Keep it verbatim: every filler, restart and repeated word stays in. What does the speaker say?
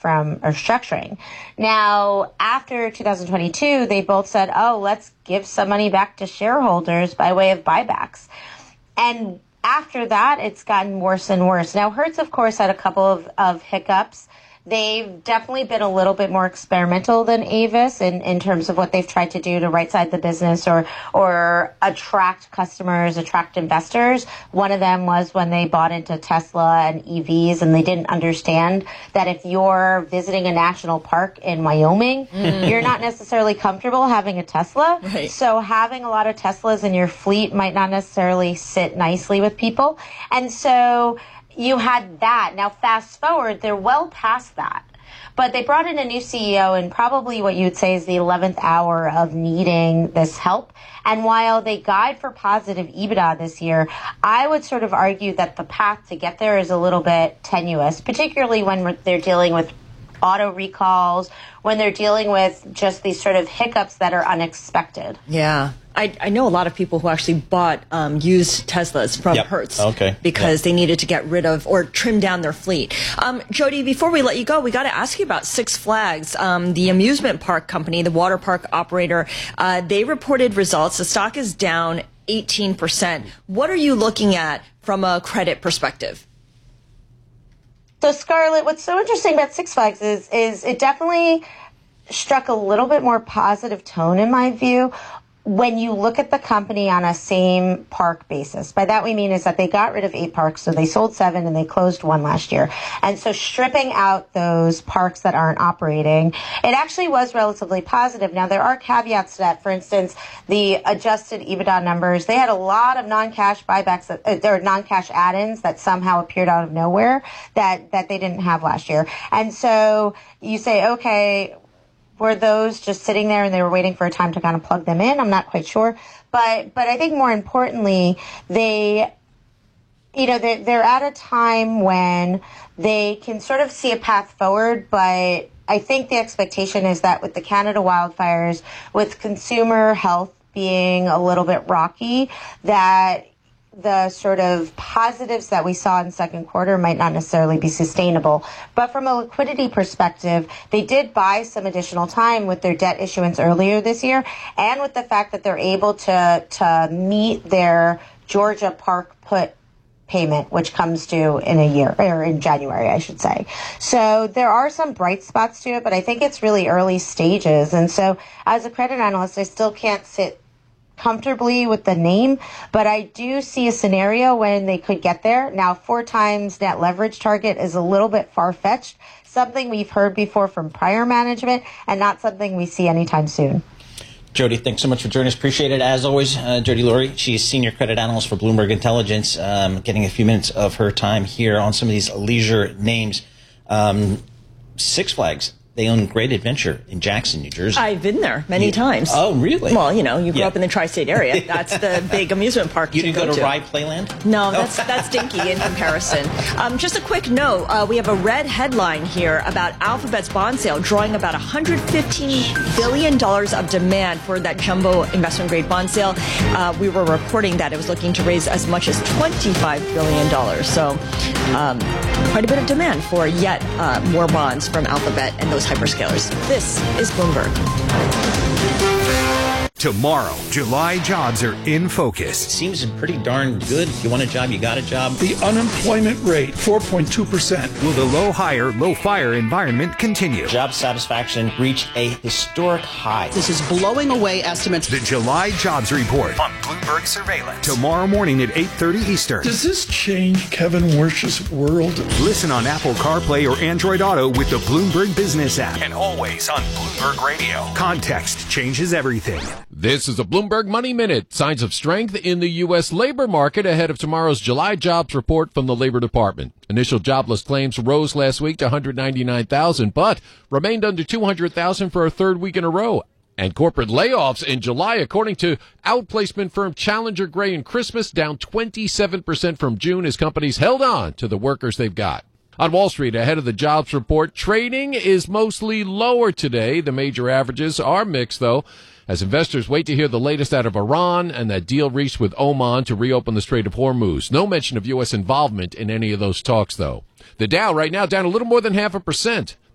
from restructuring. Now, after two thousand twenty-two, they both said, oh, let's give some money back to shareholders by way of buybacks. And after that, it's gotten worse and worse. Now, Hertz, of course, had a couple of, of hiccups. They've definitely been a little bit more experimental than Avis in, in terms of what they've tried to do to right-side the business or or attract customers, attract investors. One of them was when they bought into Tesla and E Vs, and they didn't understand that if you're visiting a national park in Wyoming, mm. you're not necessarily comfortable having a Tesla. Right. So having a lot of Teslas in your fleet might not necessarily sit nicely with people. And so you had that. Now, fast forward, they're well past that. But they brought in a new C E O in probably what you would say is the eleventh hour of needing this help. And while they guide for positive EBITDA this year, I would sort of argue that the path to get there is a little bit tenuous, particularly when they're dealing with auto recalls, when they're dealing with just these sort of hiccups that are unexpected. Yeah. I, I know a lot of people who actually bought um, used Teslas from yep. Hertz okay. because yep. they needed to get rid of or trim down their fleet. Um, Jody, before we let you go, we got to ask you about Six Flags, um, the amusement park company, the water park operator. Uh, they reported results. The stock is down eighteen percent. What are you looking at from a credit perspective? So, Scarlett, what's so interesting about Six Flags is, is it definitely struck a little bit more positive tone, in my view, when you look at the company on a same park basis. By that we mean is that they got rid of eight parks, so they sold seven and they closed one last year. And so stripping out those parks that aren't operating, it actually was relatively positive. Now, there are caveats to that. For instance, the adjusted EBITDA numbers, they had a lot of non-cash buybacks, that, or non-cash add-ins that somehow appeared out of nowhere that, that they didn't have last year. And so you say, okay, were those just sitting there and they were waiting for a time to kind of plug them in? I'm not quite sure. But but I think more importantly, they, you know, they're, they're at a time when they can sort of see a path forward. But I think the expectation is that with the Canada wildfires, with consumer health being a little bit rocky, that the sort of positives that we saw in second quarter might not necessarily be sustainable. But from a liquidity perspective, they did buy some additional time with their debt issuance earlier this year, and with the fact that they're able to to meet their Georgia Park put payment, which comes due in a year, or in January, I should say. So there are some bright spots to it, but I think it's really early stages. And so as a credit analyst, I still can't sit comfortably with the name, but I do see a scenario when they could get there. Now, four times net leverage target is a little bit far-fetched, something we've heard before from prior management, and not something we see anytime soon. Jody, thanks so much for joining us. Appreciate it. As always, uh, Jody Laurie, she's senior credit analyst for Bloomberg Intelligence, um, getting a few minutes of her time here on some of these leisure names. Um, Six Flags. They own Great Adventure in Jackson, New Jersey. I've been there many you, times. Oh, really? Well, you know, you grew yeah. up in the tri-state area. That's the big amusement park you you didn't go, go to to. Rye Playland? No, that's that's dinky in comparison. Um, just a quick note, uh, we have a red headline here about Alphabet's bond sale drawing about one hundred fifteen billion dollars of demand for that jumbo investment-grade bond sale. Uh, we were reporting that it was looking to raise as much as twenty-five billion dollars. So um, quite a bit of demand for yet uh, more bonds from Alphabet and those hyperscalers. This is Bloomberg. Tomorrow, July jobs are in focus. Seems pretty darn good. If you want a job, you got a job. The unemployment rate, four point two percent. Will the low hire, low fire environment continue? Job satisfaction reached a historic high. This is blowing away estimates. The July Jobs Report on Bloomberg Surveillance. Tomorrow morning at eight thirty Eastern. Does this change Kevin Wersh's world? Listen on Apple CarPlay or Android Auto with the Bloomberg Business app. And always on Bloomberg Radio. Context changes everything. This is a Bloomberg Money Minute. Signs of strength in the U S labor market ahead of tomorrow's July jobs report from the Labor Department. Initial jobless claims rose last week to one hundred ninety-nine thousand, but remained under two hundred thousand for a third week in a row. And corporate layoffs in July, according to outplacement firm Challenger Gray and Christmas, down twenty-seven percent from June as companies held on to the workers they've got. On Wall Street, ahead of the jobs report, trading is mostly lower today. The major averages are mixed, though, as investors wait to hear the latest out of Iran and that deal reached with Oman to reopen the Strait of Hormuz. No mention of U S involvement in any of those talks, though. The Dow right now down a little more than half a percent.